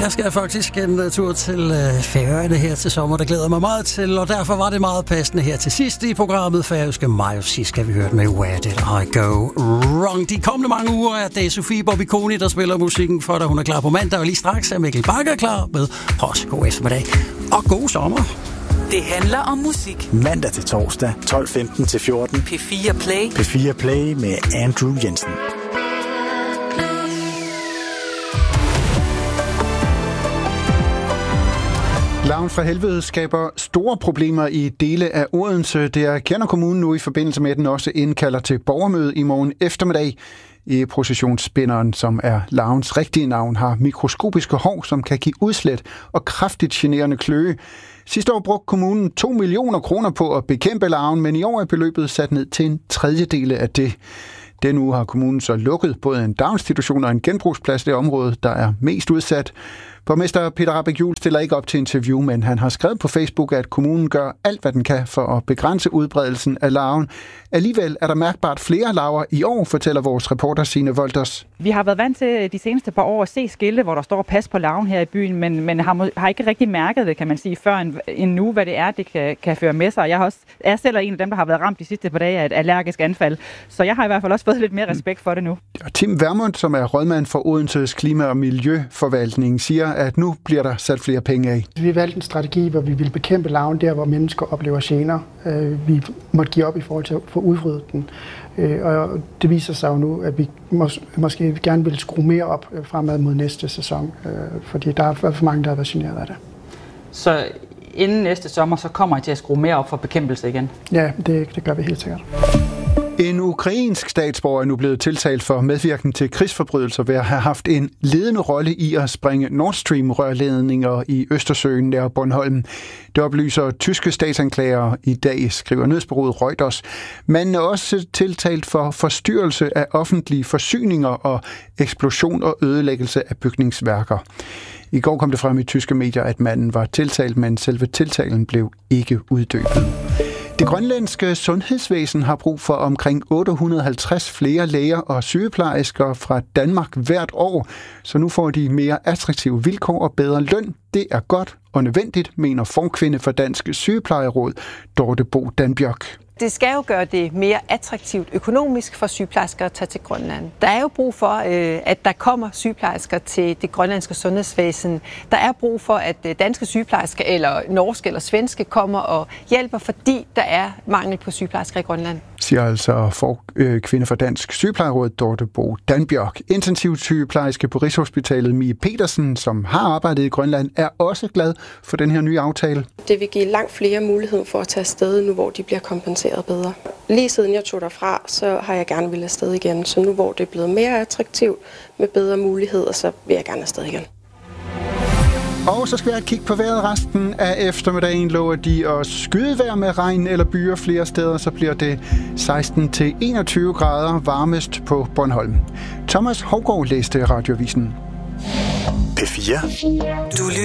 Jeg skal faktisk en tur til Færøerne her til sommer, det glæder mig meget til, og derfor var det meget passende her til sidst i programmet Færøske Maj. Sidst skal vi høre med Where Did I Go Wrong. De kommende mange uger er det Sofie Bobbikoni, der spiller musikken for dig. Hun er klar på mandag, og lige straks er Mikkel Bakker klar med også god eftermiddag og god sommer. Det handler om musik. Mandag til torsdag, 12:15 til 14. P4 Play. P4 Play med Andrew Jensen. Larven fra helvede skaber store problemer i dele af Odense. Det erkender kommunen nu i forbindelse med, at den også indkalder til borgermøde i morgen eftermiddag. I processionsspinderen, som er larvens rigtige navn, har mikroskopiske hår, som kan give udslæt og kraftigt generende kløe. Sidste år brugte kommunen 2 millioner kroner på at bekæmpe larven, men i år er beløbet sat ned til en tredjedel af det. Denne uge har kommunen så lukket både en daginstitution og en genbrugsplads i det område, der er mest udsat. Borgmester Peter Rahbæk-Juel stiller ikke op til interview, men han har skrevet på Facebook, at kommunen gør alt, hvad den kan for at begrænse udbredelsen af larven. Alligevel er der mærkbart flere larver i år, fortæller vores reporter Signe Wolters. Vi har været vant til de seneste par år at se skilte, hvor der står pas på larven her i byen, men har ikke rigtig mærket det, kan man sige, før en nu, hvad det er, det kan føre med sig. Jeg er selv en af dem, der har været ramt de sidste par dage af et allergisk anfald, så jeg har i hvert fald også fået lidt mere respekt for det nu. Tim Vermund, som er rådmand for Odenses Klima- og Miljøforvaltning, siger, at nu bliver der sat flere penge af. Vi valgte en strategi, hvor vi vil bekæmpe larven der, hvor mennesker oplever gener. Vi måtte give op i forhold til at få udryddet den. Og det viser sig jo nu, at vi måske gerne vil skrue mere op fremad mod næste sæson, fordi der er for mange, der har været generet af det. Så inden næste sommer, så kommer I til at skrue mere op for bekæmpelse igen? Ja, det gør vi helt sikkert. En ukrainsk statsborger er nu blevet tiltalt for medvirken til krigsforbrydelser ved at have haft en ledende rolle i at sprænge Nord Stream-rørledninger i Østersøen nær Bornholm. Det oplyser tyske statsanklagere i dag, skriver nyhedsbureauet Reuters. Man er også tiltalt for forstyrrelse af offentlige forsyninger og eksplosion og ødelæggelse af bygningsværker. I går kom det frem i tyske medier, at manden var tiltalt, men selve tiltalen blev ikke uddybet. Det grønlandske sundhedsvæsen har brug for omkring 850 flere læger og sygeplejersker fra Danmark hvert år, så nu får de mere attraktive vilkår og bedre løn. Det er godt og nødvendigt, mener formkvinde for Dansk Sygeplejeråd, Dorte Bo Danbjørk. Det skal jo gøre det mere attraktivt økonomisk for sygeplejersker at tage til Grønland. Der er jo brug for, at der kommer sygeplejersker til det grønlandske sundhedsvæsen. Der er brug for, at danske sygeplejersker eller norske eller svenske kommer og hjælper, fordi der er mangel på sygeplejersker i Grønland. Siger altså kvinde for Dansk Sygeplejeråd, Dorte Bo Danbjørk. Intensivsygeplejerske på Rigshospitalet Mie Petersen, som har arbejdet i Grønland, er også glad for den her nye aftale. Det vil give langt flere mulighed for at tage afsted nu, hvor de bliver kompenseret bedre. Lige siden jeg tog derfra, så har jeg gerne ville afsted igen. Så nu, hvor det er blevet mere attraktivt med bedre muligheder, så vil jeg gerne afsted igen. Og så skal jeg kigge på vejret resten af eftermiddagen. Lover de at skyde vejr med regn eller byer flere steder, så bliver det 16-21 grader varmest på Bornholm. Thomas Hougaard læste Radioavisen. P4. Du